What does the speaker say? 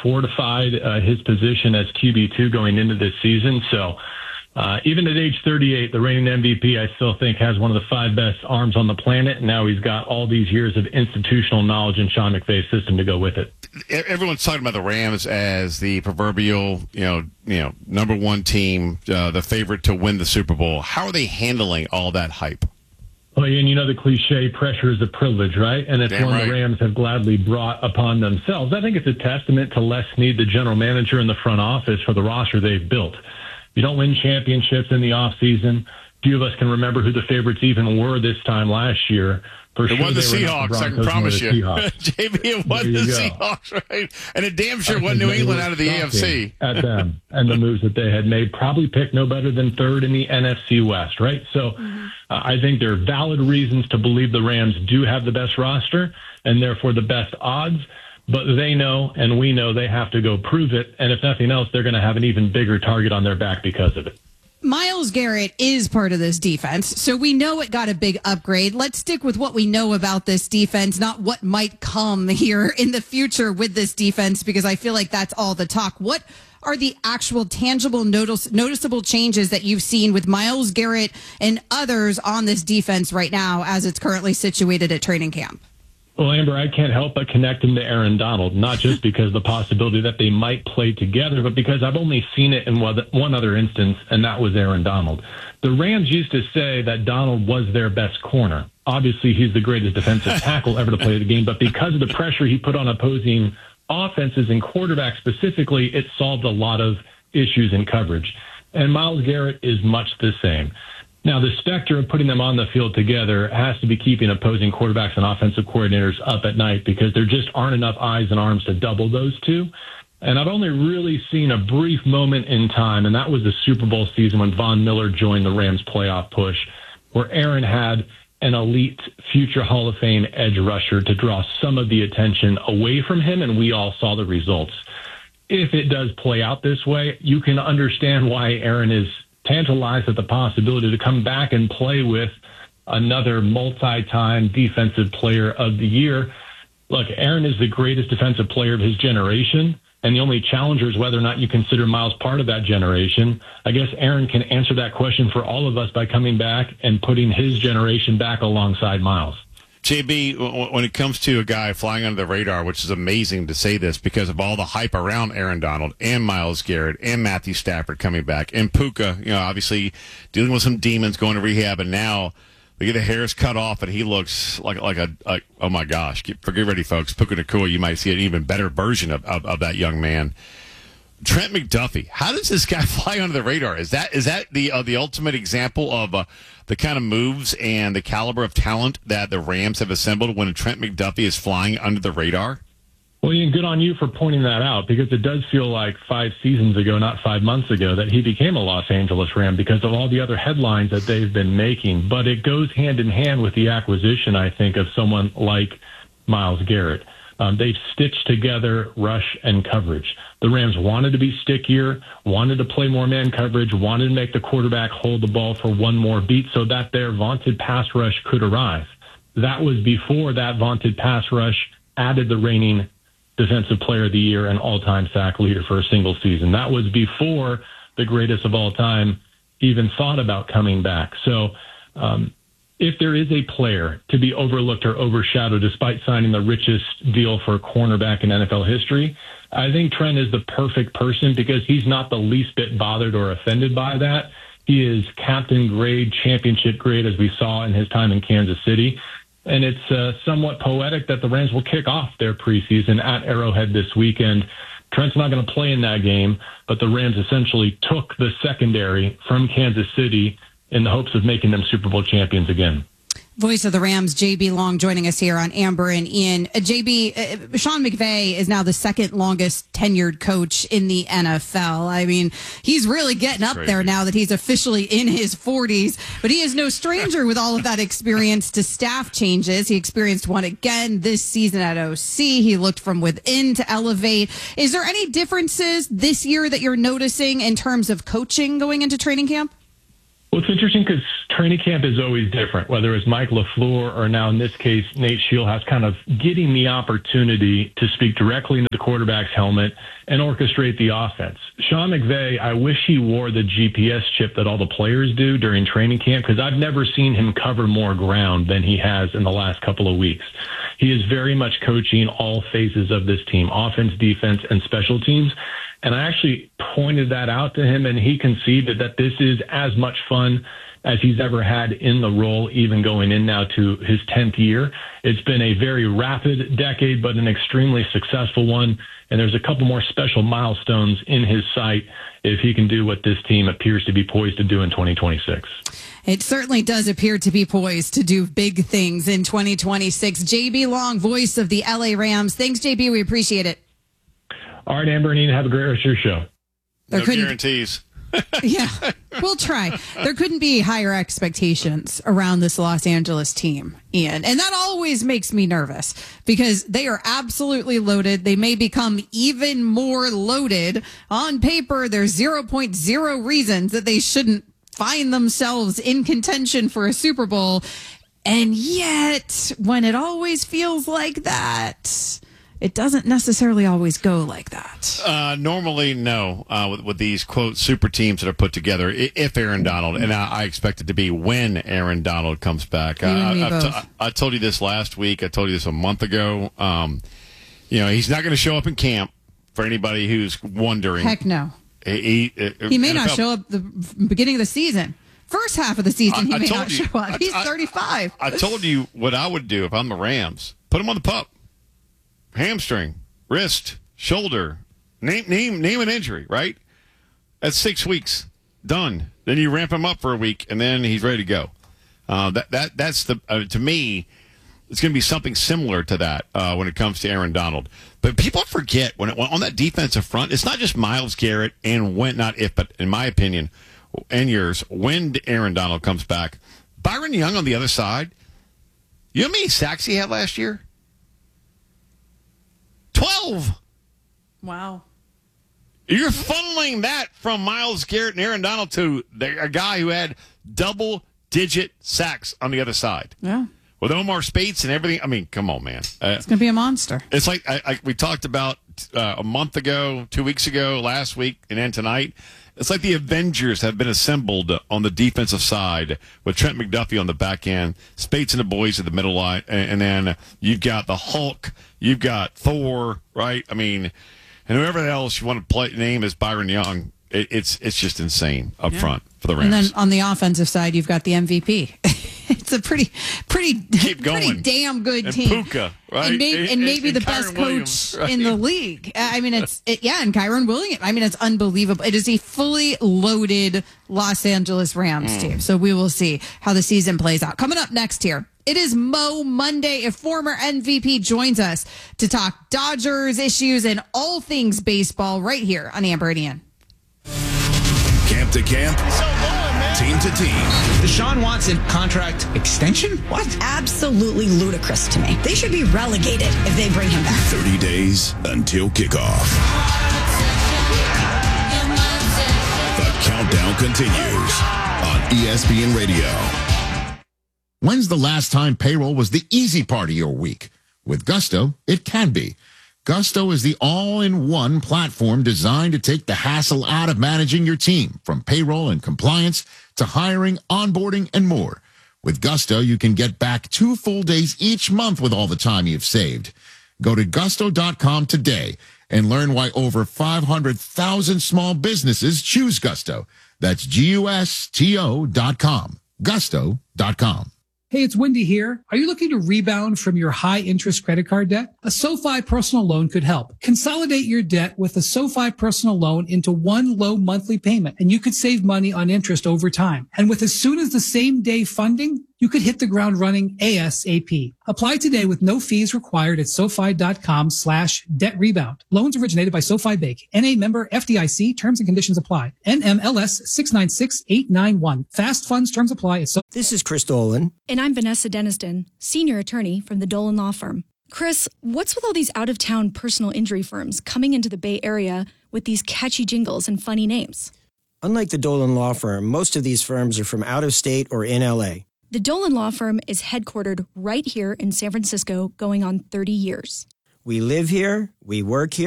fortified his position as QB2 going into this season. So even at age 38, the reigning MVP, I still think, has one of the 5 best arms on the planet. Now he's got all these years of institutional knowledge in Sean McVay's system to go with it. Everyone's talking about the Rams as the proverbial, number one team, the favorite to win the Super Bowl. How are they handling all that hype? Well, and the cliche, pressure is a privilege, right? And it's one the Rams have gladly brought upon themselves. I think it's a testament to Les Snead, the general manager, in the front office for the roster they've built. You don't win championships in the offseason. Few of us can remember who the favorites even were this time last year. For it sure, wasn't the Seahawks, I can promise you. JB, it wasn't the Seahawks, right? And it damn sure wasn't New England out of the AFC. At them and the moves that they had made. Probably picked no better than third in the NFC West, right? So I think there are valid reasons to believe the Rams do have the best roster and therefore the best odds. But they know, and we know, they have to go prove it. And if nothing else, they're going to have an even bigger target on their back because of it. Myles Garrett is part of this defense, so we know it got a big upgrade. Let's stick with what we know about this defense, not what might come here in the future with this defense, because I feel like that's all the talk. What are the actual tangible, noticeable changes that you've seen with Myles Garrett and others on this defense right now as it's currently situated at training camp? Well, Amber, I can't help but connect him to Aaron Donald, not just because of the possibility that they might play together, but because I've only seen it in one other instance, and that was Aaron Donald. The Rams used to say that Donald was their best corner. Obviously, he's the greatest defensive tackle ever to play the game, but because of the pressure he put on opposing offenses and quarterbacks specifically, it solved a lot of issues in coverage. And Myles Garrett is much the same. Now, the specter of putting them on the field together has to be keeping opposing quarterbacks and offensive coordinators up at night because there just aren't enough eyes and arms to double those two. And I've only really seen a brief moment in time, and that was the Super Bowl season when Von Miller joined the Rams playoff push, where Aaron had an elite future Hall of Fame edge rusher to draw some of the attention away from him, and we all saw the results. If it does play out this way, you can understand why Aaron is tantalized at the possibility to come back and play with another multi-time defensive player of the year. Look, Aaron is the greatest defensive player of his generation, and the only challenger is whether or not you consider Myles part of that generation. I guess Aaron can answer that question for all of us by coming back and putting his generation back alongside Myles. JB, when it comes to a guy flying under the radar, which is amazing to say this because of all the hype around Aaron Donald and Myles Garrett and Matthew Stafford coming back and Puka, obviously dealing with some demons, going to rehab, and now they get the hairs cut off and he looks like oh my gosh, get ready, folks. Puka Nacua, you might see an even better version of that young man. Trent McDuffie, how does this guy fly under the radar? Is that the ultimate example of the kind of moves and the caliber of talent that the Rams have assembled when Trent McDuffie is flying under the radar? Well, Ian, good on you for pointing that out because it does feel like 5 seasons ago, not 5 months ago, that he became a Los Angeles Ram because of all the other headlines that they've been making. But it goes hand in hand with the acquisition, I think, of someone like Myles Garrett. They've stitched together rush and coverage. The Rams wanted to be stickier, wanted to play more man coverage, wanted to make the quarterback hold the ball for one more beat so that their vaunted pass rush could arrive. That was before that vaunted pass rush added the reigning defensive player of the year and all-time sack leader for a single season. That was before the greatest of all time even thought about coming back. So, if there is a player to be overlooked or overshadowed despite signing the richest deal for a cornerback in NFL history, I think Trent is the perfect person because he's not the least bit bothered or offended by that. He is captain grade, championship grade, as we saw in his time in Kansas City. And it's somewhat poetic that the Rams will kick off their preseason at Arrowhead this weekend. Trent's not going to play in that game, but the Rams essentially took the secondary from Kansas City in the hopes of making them Super Bowl champions again. Voice of the Rams, JB Long, joining us here on Amber and Ian. JB, Sean McVay is now the second longest tenured coach in the NFL. I mean, he's really getting up there now that he's officially in his 40s, but he is no stranger with all of that experience to staff changes. He experienced one again this season at OC. He looked from within to elevate. Is there any differences this year that you're noticing in terms of coaching going into training camp? Well, it's interesting because training camp is always different, whether it's Mike LaFleur or now in this case, Nate Shieldhouse kind of getting the opportunity to speak directly into the quarterback's helmet and orchestrate the offense. Sean McVay, I wish he wore the GPS chip that all the players do during training camp, because I've never seen him cover more ground than he has in the last couple of weeks. He is very much coaching all phases of this team, offense, defense, and special teams. And I actually pointed that out to him, and he conceded that this is as much fun as he's ever had in the role, even going in now to his 10th year. It's been a very rapid decade, but an extremely successful one. And there's a couple more special milestones in his sight if he can do what this team appears to be poised to do in 2026. It certainly does appear to be poised to do big things in 2026. JB Long, voice of the LA Rams. Thanks, JB. We appreciate it. All right, Amber and Ian, have a great rest of your show. No guarantees. Yeah, we'll try. There couldn't be higher expectations around this Los Angeles team, Ian. And that always makes me nervous because they are absolutely loaded. They may become even more loaded. On paper, there's 0.0 reasons that they shouldn't find themselves in contention for a Super Bowl. And yet, when it always feels like that, it doesn't necessarily always go like that. Normally, no. With these, quote, super teams that are put together, if Aaron Donald, and I expect it to be when Aaron Donald comes back. I told you this last week. I told you this a month ago. He's not going to show up in camp for anybody who's wondering. Heck no. He may not show up the beginning of the season. First half of the season, he may not show up. He's 35. I told you what I would do if I'm the Rams. Put him on the pup. Hamstring, wrist, shoulder, name an injury, right? That's 6 weeks. Done. Then you ramp him up for a week, and then he's ready to go. That's to me, it's going to be something similar to that when it comes to Aaron Donald. But people forget when on that defensive front, it's not just Myles Garrett and but in my opinion, and yours, when Aaron Donald comes back, Byron Young on the other side. You know how many sacks he had last year? 12. Wow. You're funneling that from Myles Garrett and Aaron Donald to a guy who had double-digit sacks on the other side. Yeah. With Omar Speights and everything. I mean, come on, man. It's going to be a monster. It's like we talked about a month ago, 2 weeks ago, last week, and then tonight. It's like the Avengers have been assembled on the defensive side with Trent McDuffie on the back end, Speights and the boys at the middle line, and then you've got the Hulk, you've got Thor, right? I mean, and whoever else you want to name as Byron Young, it's just insane up front for the Rams. And then on the offensive side, you've got the MVP. It's a pretty damn good and team. Puka, right? And maybe the best coach in the league. I mean, and Kyron Williams. I mean, it's unbelievable. It is a fully loaded Los Angeles Rams team. So we will see how the season plays out. Coming up next here, it is Mo Monday. A former MVP joins us to talk Dodgers issues and all things baseball right here on Amber and Ian. Camp to camp, team to team. Deshaun Watson contract extension? What? Absolutely ludicrous to me. They should be relegated if they bring him back. 30 days until kickoff. The countdown continues on ESPN Radio. When's the last time payroll was the easy part of your week? With Gusto, it can be. Gusto is the all-in-one platform designed to take the hassle out of managing your team, from payroll and compliance to hiring, onboarding, and more. With Gusto, you can get back 2 full days each month with all the time you've saved. Go to gusto.com today and learn why over 500,000 small businesses choose Gusto. That's GUSTO.com. Gusto.com. Hey, it's Wendy here. Are you looking to rebound from your high-interest credit card debt? A SoFi personal loan could help. Consolidate your debt with a SoFi personal loan into one low monthly payment, and you could save money on interest over time. And with as soon as the same day funding, you could hit the ground running ASAP. Apply today with no fees required at SoFi.com/debt rebound. Loans originated by SoFi Bank. NA member FDIC. Terms and conditions apply. NMLS 696891. Fast funds terms apply at SoFi. This is Chris Dolan. And I'm Vanessa Deniston, senior attorney from the Dolan Law Firm. Chris, what's with all these out-of-town personal injury firms coming into the Bay Area with these catchy jingles and funny names? Unlike the Dolan Law Firm, most of these firms are from out of state or in L.A. The Dolan Law Firm is headquartered right here in San Francisco, going on 30 years. We live here, we work here.